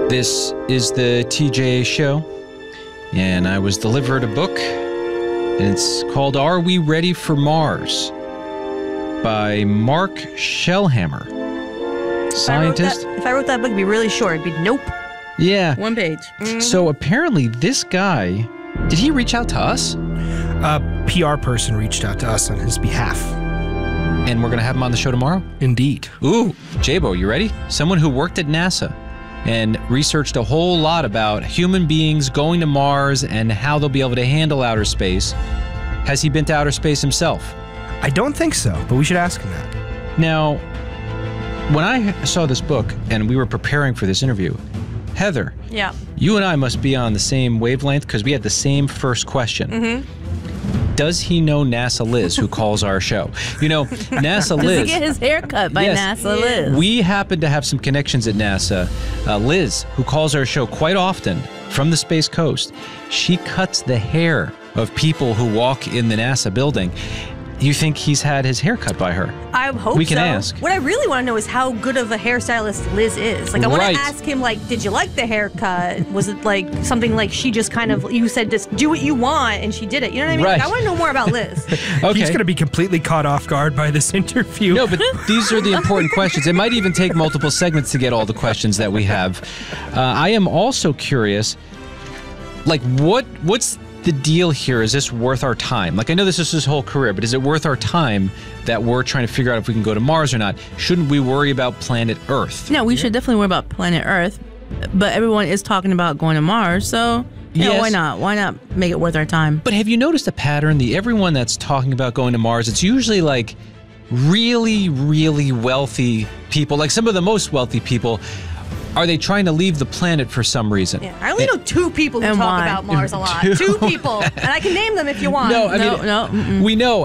This is the TJ Show, and I was delivered a book, and it's called Are We Ready for Mars? By Mark Shellhammer, scientist. If I wrote that book, it'd be really short. It'd be nope. Yeah. One page. So apparently this guy, did he reach out to us? A PR person reached out to us on his behalf. And we're going to have him on the show tomorrow? Indeed. Ooh, Jabo, you ready? Someone who worked at NASA and researched a whole lot about human beings going to Mars and how they'll be able to handle outer space. Has he been to outer space himself? I don't think so, but we should ask him that. Now, when I saw this book and we were preparing for this interview, Heather, Yeah. you and I must be on the same wavelength because we had the same first question. Mm-hmm. Does he know NASA Liz, who calls our show? You know, NASA Does Liz. he get his hair cut by Yes. NASA Liz? We happen to have some connections at NASA. Liz, who calls our show quite often from the Space Coast, she cuts the hair of people who walk in the NASA building. You think he's had his hair cut by her? I hope We can so. ask. What I really want to know is how good of a hairstylist Liz is. Like, I want Right. to ask him, like, did you like the haircut? Was it like something like she just kind of, you said, just do what you want, and she did it? You know what I mean? Right. Like, I want to know more about Liz. Okay. He's going to be completely caught off guard by this interview. No, but these are the important questions. It might even take multiple segments to get all the questions that we have. I am also curious, like, what's the deal here? Is this worth our time? Like, I know this is his whole career, but is it worth our time that we're trying to figure out if we can go to Mars or not? Shouldn't we worry about planet Earth? No, we should definitely worry about planet Earth, but everyone is talking about going to Mars, so Yes. why not? Why not make it worth our time? But have you noticed a pattern? Everyone that's talking about going to Mars, it's usually like really, really wealthy people, like some of the most wealthy people. Are they trying to leave the planet for some reason? Yeah. I only know two people who And talk why? about Mars a lot. Two people. And I can name them if you want. No, I mean, No, mm-mm. we know.